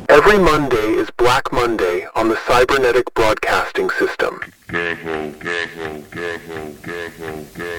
Every Monday is Black Monday on the Cybernetic Broadcasting System.